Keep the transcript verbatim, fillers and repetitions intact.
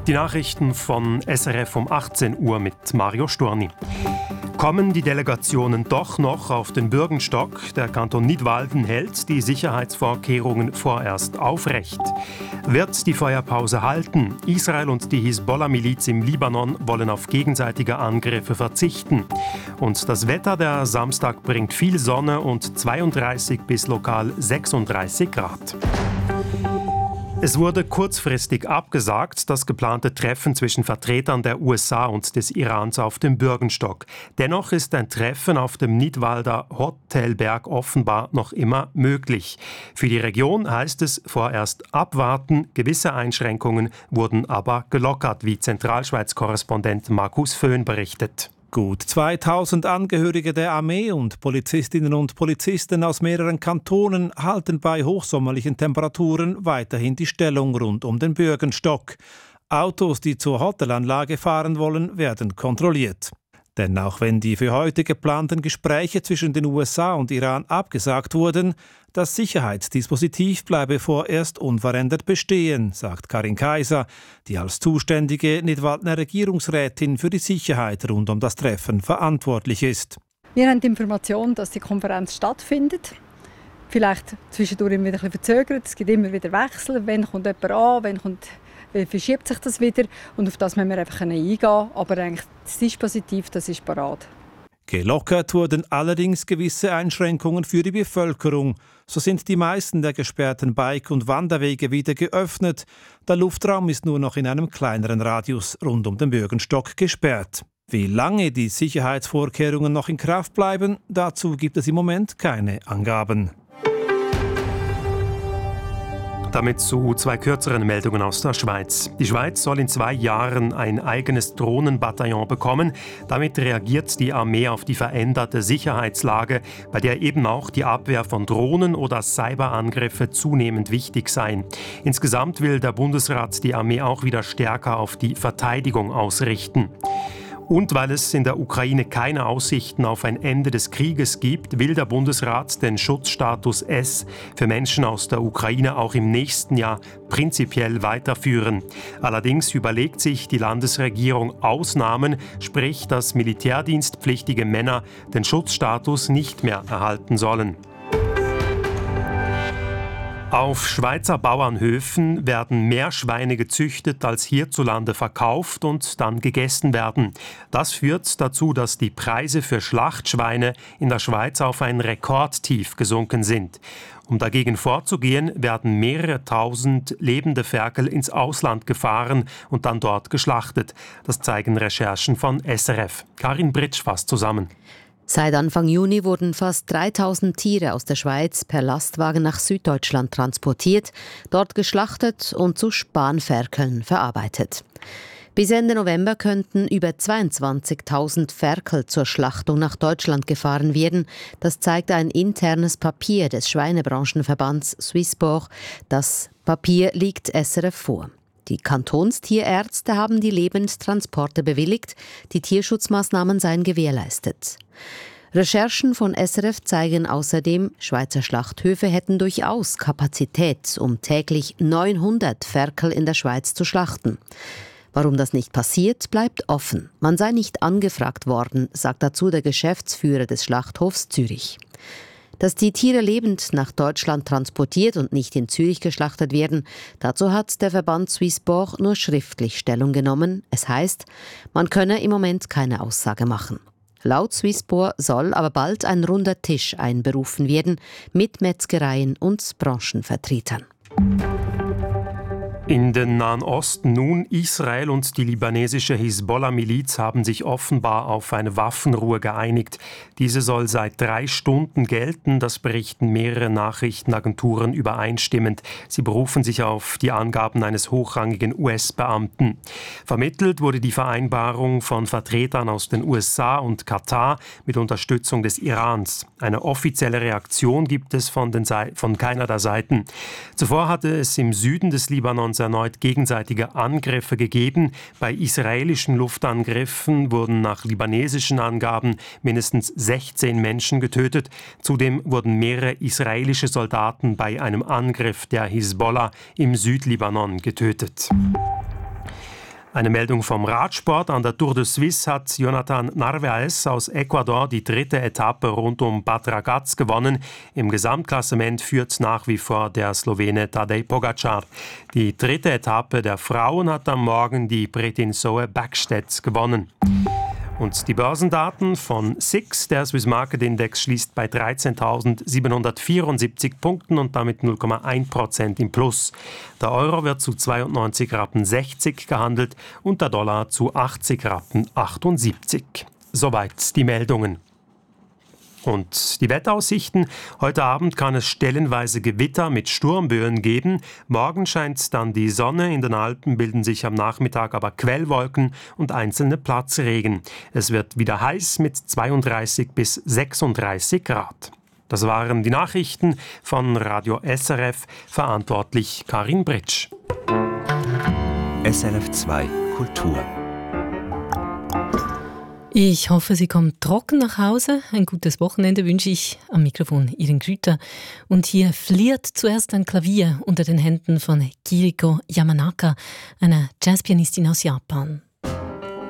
Die Nachrichten von S R F um achtzehn Uhr mit Mario Storni. Kommen die Delegationen doch noch auf den Bürgenstock? Der Kanton Nidwalden hält die Sicherheitsvorkehrungen vorerst aufrecht. Wird die Feuerpause halten? Israel und die Hisbollah-Miliz im Libanon wollen auf gegenseitige Angriffe verzichten. Und das Wetter der Samstag bringt viel Sonne und zweiunddreißig bis lokal sechsunddreißig Grad. Es wurde kurzfristig abgesagt, das geplante Treffen zwischen Vertretern der U S A und des Irans auf dem Bürgenstock. Dennoch ist ein Treffen auf dem Nidwalder Hotelberg offenbar noch immer möglich. Für die Region heißt es vorerst abwarten. Gewisse Einschränkungen wurden aber gelockert, wie Zentralschweiz-Korrespondent Markus Föhn berichtet. Gut zweitausend Angehörige der Armee und Polizistinnen und Polizisten aus mehreren Kantonen halten bei hochsommerlichen Temperaturen weiterhin die Stellung rund um den Bürgenstock. Autos, die zur Hotelanlage fahren wollen, werden kontrolliert. Denn auch wenn die für heute geplanten Gespräche zwischen den U S A und Iran abgesagt wurden, das Sicherheitsdispositiv bleibe vorerst unverändert bestehen, sagt Karin Kaiser, die als zuständige Nidwaldner Regierungsrätin für die Sicherheit rund um das Treffen verantwortlich ist. Wir haben die Information, dass die Konferenz stattfindet. Vielleicht zwischendurch immer wieder ein bisschen verzögert. Es gibt immer wieder Wechsel. Wann kommt jemand an, wann kommt Wie verschiebt sich das wieder? Und auf das müssen wir einfach eingehen. Aber eigentlich das Dispositiv, das ist parat. Gelockert wurden allerdings gewisse Einschränkungen für die Bevölkerung. So sind die meisten der gesperrten Bike- und Wanderwege wieder geöffnet. Der Luftraum ist nur noch in einem kleineren Radius rund um den Bürgenstock gesperrt. Wie lange die Sicherheitsvorkehrungen noch in Kraft bleiben, dazu gibt es im Moment keine Angaben. Damit zu zwei kürzeren Meldungen aus der Schweiz. Die Schweiz soll in zwei Jahren ein eigenes Drohnenbataillon bekommen. Damit reagiert die Armee auf die veränderte Sicherheitslage, bei der eben auch die Abwehr von Drohnen oder Cyberangriffe zunehmend wichtig seien. Insgesamt will der Bundesrat die Armee auch wieder stärker auf die Verteidigung ausrichten. Und weil es in der Ukraine keine Aussichten auf ein Ende des Krieges gibt, will der Bundesrat den Schutzstatus S für Menschen aus der Ukraine auch im nächsten Jahr prinzipiell weiterführen. Allerdings überlegt sich die Landesregierung Ausnahmen, sprich, dass militärdienstpflichtige Männer den Schutzstatus nicht mehr erhalten sollen. Auf Schweizer Bauernhöfen werden mehr Schweine gezüchtet, als hierzulande verkauft und dann gegessen werden. Das führt dazu, dass die Preise für Schlachtschweine in der Schweiz auf ein Rekordtief gesunken sind. Um dagegen vorzugehen, werden mehrere tausend lebende Ferkel ins Ausland gefahren und dann dort geschlachtet. Das zeigen Recherchen von S R F. Karin Britsch fasst zusammen. Seit Anfang Juni wurden fast dreitausend Tiere aus der Schweiz per Lastwagen nach Süddeutschland transportiert, dort geschlachtet und zu Spanferkeln verarbeitet. Bis Ende November könnten über zweiundzwanzigtausend Ferkel zur Schlachtung nach Deutschland gefahren werden. Das zeigt ein internes Papier des Schweinebranchenverbands Swisspor. Das Papier liegt S R F vor. Die Kantonstierärzte haben die Lebendtransporte bewilligt, die Tierschutzmaßnahmen seien gewährleistet. Recherchen von S R F zeigen außerdem, Schweizer Schlachthöfe hätten durchaus Kapazität, um täglich neunhundert Ferkel in der Schweiz zu schlachten. Warum das nicht passiert, bleibt offen. Man sei nicht angefragt worden, sagt dazu der Geschäftsführer des Schlachthofs Zürich. Dass die Tiere lebend nach Deutschland transportiert und nicht in Zürich geschlachtet werden, dazu hat der Verband Swisspor nur schriftlich Stellung genommen. Es heißt, man könne im Moment keine Aussage machen. Laut Swisspor soll aber bald ein runder Tisch einberufen werden mit Metzgereien und Branchenvertretern. In den Nahen Osten nun. Israel und die libanesische Hisbollah-Miliz haben sich offenbar auf eine Waffenruhe geeinigt. Diese soll seit drei Stunden gelten, das berichten mehrere Nachrichtenagenturen übereinstimmend. Sie berufen sich auf die Angaben eines hochrangigen U S-Beamten. Vermittelt wurde die Vereinbarung von Vertretern aus den U S A und Katar mit Unterstützung des Irans. Eine offizielle Reaktion gibt es von, den Seite, von keiner der Seiten. Zuvor hatte es im Süden des Libanons erneut gegenseitige Angriffe gegeben. Bei israelischen Luftangriffen wurden nach libanesischen Angaben mindestens sechzehn Menschen getötet. Zudem wurden mehrere israelische Soldaten bei einem Angriff der Hisbollah im Südlibanon getötet. Eine Meldung vom Radsport. An der Tour de Suisse hat Jonathan Narvaez aus Ecuador die dritte Etappe rund um Bad Ragaz gewonnen. Im Gesamtklassement führt nach wie vor der Slowene Tadej Pogačar. Die dritte Etappe der Frauen hat am Morgen die Britin Zoe Bäckstedt gewonnen. Und die Börsendaten von S I X, der Swiss Market Index, schließt bei dreizehntausendsiebenhundertvierundsiebzig Punkten und damit null Komma eins Prozent im Plus. Der Euro wird zu zweiundneunzig Rappen sechzig gehandelt und der Dollar zu achtzig Rappen achtundsiebzig. Soweit die Meldungen. Und die Wetteraussichten. Heute Abend kann es stellenweise Gewitter mit Sturmböen geben. Morgen scheint dann die Sonne. In den Alpen bilden sich am Nachmittag aber Quellwolken und einzelne Platzregen. Es wird wieder heiß mit zweiunddreißig bis sechsunddreißig Grad. Das waren die Nachrichten von Radio S R F, verantwortlich Karin Britsch. S R F zwei Kultur. Ich hoffe, Sie kommen trocken nach Hause. Ein gutes Wochenende wünsche ich. Am Mikrofon Ihren Grüter. Und hier fliert zuerst ein Klavier unter den Händen von Kiriko Yamanaka, einer Jazzpianistin aus Japan.